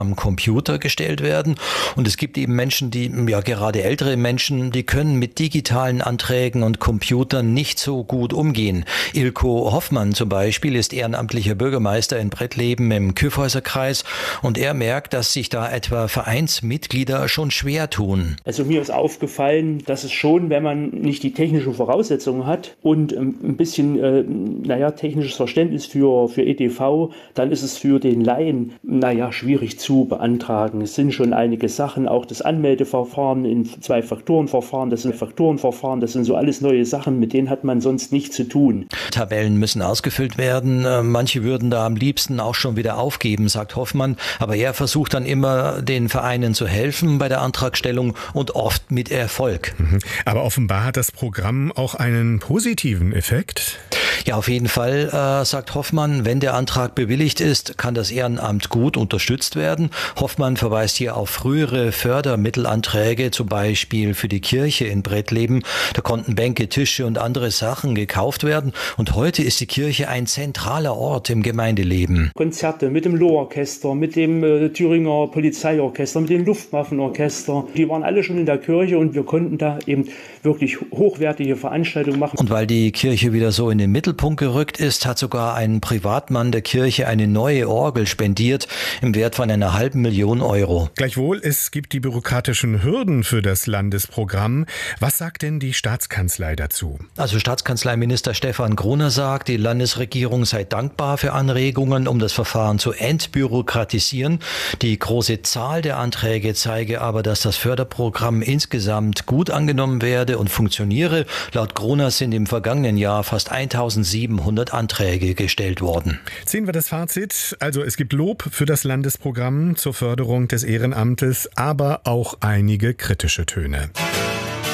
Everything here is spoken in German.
am Computer gestellt werden. Und es gibt eben Menschen, gerade ältere Menschen, die können mit digitalen Anträgen und Computern nicht so gut umgehen. Ilko Hoffmann zum Beispiel ist ehrenamtlicher Bürgermeister in Brettleben im Kyffhäuserkreis und er merkt, dass sich da etwa Vereinsmitglieder schon schwer tun. Also mir ist aufgefallen, dass es schon, wenn man nicht die technischen Voraussetzungen hat und ein bisschen technisches Verständnis für EDV, dann ist es für den Laien schwierig zu beantragen. Es sind schon einige Sachen, auch das Anmeldeverfahren in 2-Faktoren-Verfahren, das sind so alles neue Sachen, mit denen hat man sonst nichts zu tun. Tabellen müssen ausgefüllt werden. Manche würden da am liebsten auch schon wieder aufgeben, sagt Hoffmann. Aber er versucht dann immer, den Vereinen zu helfen bei der Antragstellung und oft mit Erfolg. Aber offenbar hat das Programm auch einen positiven Effekt. Ja, auf jeden Fall, sagt Hoffmann, wenn der Antrag bewilligt ist, kann das Ehrenamt gut unterstützt werden. Hoffmann verweist hier auf frühere Fördermittelanträge, zum Beispiel für die Kirche in Brettleben. Da konnten Bänke, Tische und andere Sachen gekauft werden. Und heute ist die Kirche ein zentraler Ort im Gemeindeleben. Konzerte mit dem Lohorchester, mit dem Thüringer Polizeiorchester, mit dem Luftwaffenorchester, die waren alle schon in der Kirche und wir konnten da eben wirklich hochwertige Veranstaltungen machen. Und weil die Kirche wieder so in den Mittelpunkt gerückt ist, hat sogar ein Privatmann der Kirche eine neue Orgel spendiert im Wert von 500.000 Euro. Gleichwohl, es gibt die bürokratischen Hürden für das Landesprogramm. Was sagt denn die Staatskanzlei dazu? Also Staatskanzleiminister Stefan Gruner sagt, die Landesregierung sei dankbar für Anregungen, um das Verfahren zu entbürokratisieren. Die große Zahl der Anträge zeige aber, dass das Förderprogramm insgesamt gut angenommen werde und funktioniere. Laut Gruner sind im vergangenen Jahr fast 1.700 Anträge gestellt worden. Ziehen wir das Fazit. Also es gibt Lob für das Landesprogramm zur Förderung des Ehrenamtes, aber auch einige kritische Töne.